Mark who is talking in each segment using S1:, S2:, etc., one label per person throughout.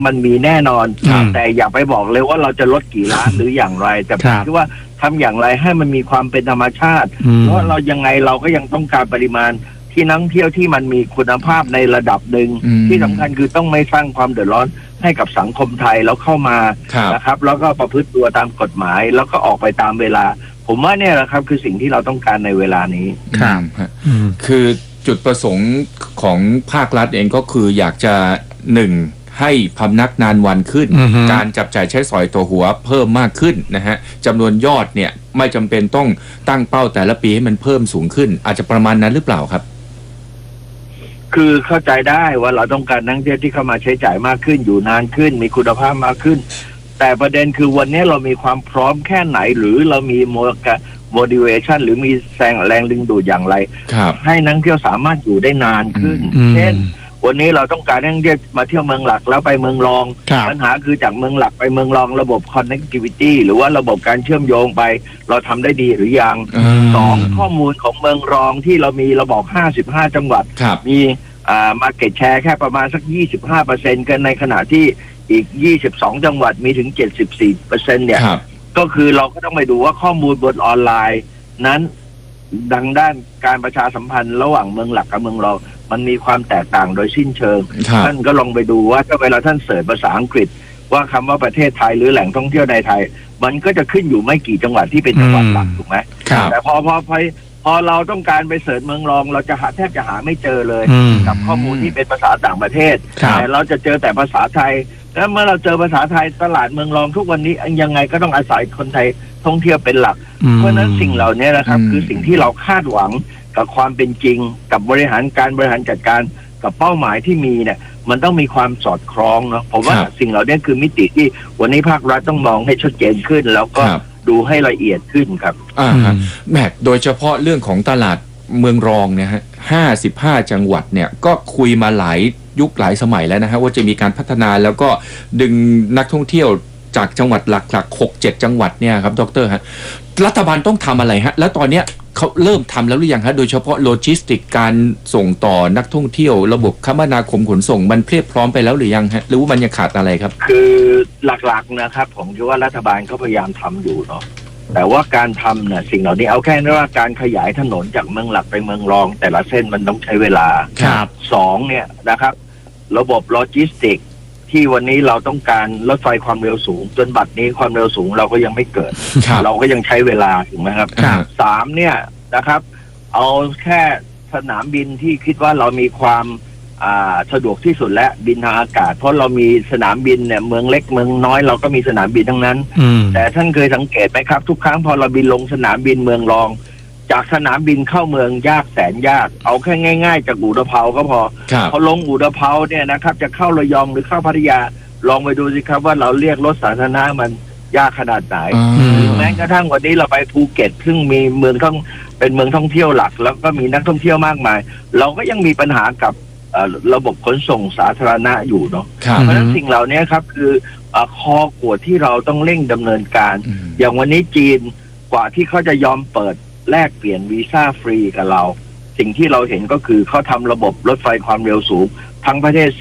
S1: มันมีแน่นอนแต่อย่าไปบอกเลยว่าเราจะลดกี่ล้านหรืออย่างไรแต่ผมคิดว่าทำอย่างไรให้มันมีความเป็นธรรมชาติเพราะเรายังไงเราก็ยังต้องการปริมาณที่นักท่องเที่ยวที่มันมีคุณภาพในระดับหนึ่งที่สำคัญคือต้องไม่สร้างความเดือดร้อนให้กับสังคมไทยแล้วเข้ามานะครับแล้วก็ประพฤติตัวตามกฎหมายแล้วก็ออกไปตามเวลาผมว่าเนี่ยแหละครับคือสิ่งที่เราต้องการในเวลานี้
S2: ครับคือจุดประสงค์ของภาครัฐเองก็คืออยากจะให้พำนักนานวันขึ้นการจับจ่ายใช้สอยตัวหัวเพิ่มมากขึ้นนะฮะจำนวนยอดเนี่ยไม่จำเป็นต้องตั้งเป้าแต่ละปีให้มันเพิ่มสูงขึ้นอาจจะประมาณนั้นหรือเปล่าครับ
S1: คือเข้าใจได้ว่าเราต้องการนักท่องเที่ยวที่เข้ามาใช้จ่ายมากขึ้นอยู่นานขึ้นมีคุณภาพมากขึ้นแต่ประเด็นคือวันนี้เรามีความพร้อมแค่ไหนหรือเรามีmotivation หรือมีแรงดึงดูดอย่างไรให้นักท่องเที่ยวสามารถอยู่ได้นานขึ้นเช่นวันนี้เราต้องการนักท่องเที่ยวมาเที่ยวเมืองหลักแล้วไปเมืองรองปัญหาคือจากเมืองหลักไปเมืองรองระบบ connectivity หรือว่าระบบการเชื่อมโยงไปเราทำได้ดีหรือยังสองข้อมูลของเมืองรองที่เรามีเราบอก55จังหวัดมีmarket share แค่ประมาณสัก 25% กันในขณะที่อีก22จังหวัดมีถึง 74% เนี่ยก็คือเราก็ต้องไปดูว่าข้อมูลบนออนไลน์นั้นดังด้านการประชาสัมพันธ์ระหว่างเมืองหลักกับเมืองรองมันมีความแตกต่างโดยสิ้นเชิงท่านก็ลองไปดูว่าถ้าเวลาท่านเสิร์ชภาษาอังกฤษว่าคำว่าประเทศไทยหรือแหล่งท่องเที่ยวในไทยมันก็จะขึ้นอยู่ไม่กี่จังหวัดที่เป็นจังหวัดหลักถูกไหมแต่พอเราต้องการไปเสิร์ชเมืองรองเราจะแทบจะหาไม่เจอเลยกับข้อมูลที่เป็นภาษาต่างประเทศแต่เราจะเจอแต่ภาษาไทยแล้วเมื่อเราเจอภาษาไทยตลาดเมืองรองทุกวันนี้ยังไงก็ต้องอาศัยคนไทยท่องเที่ยวเป็นหลักเพราะนั้นสิ่งเหล่านี้นะครับคือสิ่งที่เราคาดหวังกับความเป็นจริงกับบริหารจัดการกับเป้าหมายที่มีเนี่ยมันต้องมีความสอดคล้องเนาะผมว่าสิ่งเหล่านี้คือมิติที่วันนี้ภาครัฐต้องมองให้ชัดเจนขึ้นแล้วก็ดูให้ละเอียดขึ้นครับ
S2: แม็กโดยเฉพาะเรื่องของตลาดเมืองรองเนี่ยฮะ55จังหวัดเนี่ยก็คุยมาหลายยุคหลายสมัยแล้วนะฮะว่าจะมีการพัฒนาแล้วก็ดึงนักท่องเที่ยวจากจังหวัดหลักๆ 6-7 จังหวัดเนี่ยครับดร.ฮะรัฐบาลต้องทำอะไรฮะแล้วตอนเนี้ยเขาเริ่มทำแล้วหรือยังฮะโดยเฉพาะโลจิสติกการส่งต่อนักท่องเที่ยวระบบคมนาคมขนส่งมันเพียบพร้อมไปแล้วหรือยังฮะหรือว่ามันยังขาดอะไรครับ
S1: คือหลักๆนะครับผมคิดว่ารัฐบาลก็พยายามทำอยู่เนาะแต่ว่าการทำเนี่ยสิ่งเหล่านี้เอาแค่นี้ว่าการขยายถนนจากเมืองหลักไปเมืองรองแต่ละเส้นมันต้องใช้เวลาสองเนี่ยนะครับระบบโลจิสติกที่วันนี้เราต้องการรถไฟความเร็วสูงจนบัดนี้ความเร็วสูงเราก็ยังไม่เกิดเราก็ยังใช้เวลาถูกไหมครับสามเนี่ยนะครับเอาแค่สนามบินที่คิดว่าเรามีความสะดวกที่สุดและบินทางอากาศเพราะเรามีสนามบินเนี่ยเมืองเล็กเมืองน้อยเราก็มีสนามบินทั้งนั้นแต่ท่านเคยสังเกตไหมครับทุกครั้งพอเราบินลงสนามบินเมืองรองจากสนามบินเข้าเมืองยากแสนยากเอาแค่ง่ายๆจากอู่ตะเภาก็พอลงอู่ตะเภาเนี่ยนะครับจะเข้าระยองหรือเข้าพัทยาลองไปดูสิครับว่าเราเรียกรถสาธารณะมันยากขนาดไหนแม้กระทั่งวันนี้เราไปภูเก็ตซึ่งมีเมืองเป็นเมืองท่องเที่ยวหลักแล้วก็มีนักท่องเที่ยวมากมายเราก็ยังมีปัญหากับระบบขนส่งสาธารณะอยู่เนาะเพราะฉะนั้นสิ่งเหล่านี้ครับคือคอขวดที่เราต้องเร่งดำเนินการอย่างวันนี้จีนกว่าที่เขาจะยอมเปิดแลกเปลี่ยนวีซ่าฟรีกับเราสิ่งที่เราเห็นก็คือเขาทำระบบรถไฟความเร็วสูงทั้งประเทศ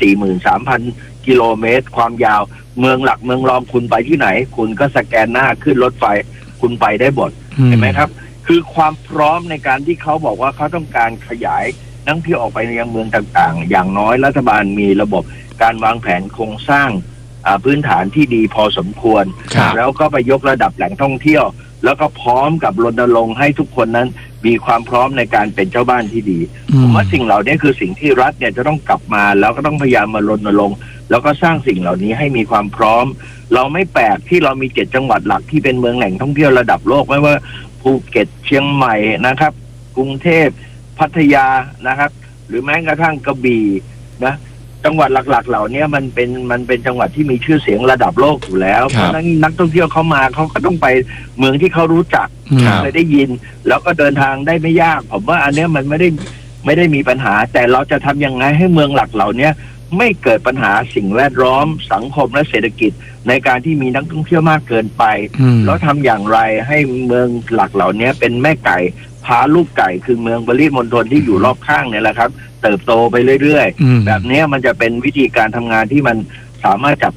S1: 43,000 กิโลเมตรความยาวเมืองหลักเมืองรองคุณไปที่ไหนคุณก็สแกนหน้าขึ้นรถไฟคุณไปได้หมดเห็นไหมครับคือความพร้อมในการที่เขาบอกว่าเขาต้องการขยายนักท่องเที่ยวออกไปยังเมืองต่างๆอย่างน้อยรัฐบาลมีระบบการวางแผนโครงสร้างพื้นฐานที่ดีพอสมควรแล้วก็ไปยกระดับแหล่งท่องเที่ยวแล้วก็พร้อมกับรณรงค์ให้ทุกคนนั้นมีความพร้อมในการเป็นเจ้าบ้านที่ดีผมว่าสิ่งเหล่านี้คือสิ่งที่รัฐเนี่ยจะต้องกลับมาแล้วก็ต้องพยายามมารณรงค์แล้วก็สร้างสิ่งเหล่านี้ให้มีความพร้อมเราไม่แปลกที่เรามี7จังหวัดหลักที่เป็นเมืองแหล่งท่องเที่ยวระดับโลกไม่ว่าภูเก็ตเชียงใหม่นะครับกรุงเทพพัทยานะครับหรือแม้กระทั่งกระบี่นะจังหวัดหลักๆเหล่านี้มันเป็นจังหวัดที่มีชื่อเสียงระดับโลกอยู่แล้วเพราะฉะนั้นนักท่องเที่ยวเขามาเขาก็ต้องไปเมืองที่เขารู้จักเคยได้ยินแล้วก็เดินทางได้ไม่ยากผมว่าอันนี้มันไม่ได้มีปัญหาแต่เราจะทำยังไงให้เมืองหลักเหล่านี้ไม่เกิดปัญหาสิ่งแวดล้อมสังคมและเศรษฐกิจในการที่มีนักท่องเที่ยวมากเกินไปแล้วทำอย่างไรให้เมืองหลักเหล่านี้เป็นแม่ไก่พาลูกไก่คือเมืองปริมณฑลที่อยู่รอบข้างเนี่ยแหละครับเติบโตไปเรื่อยๆแบบนี้มันจะเป็นวิธีการทำงานที่มันสามารถจับ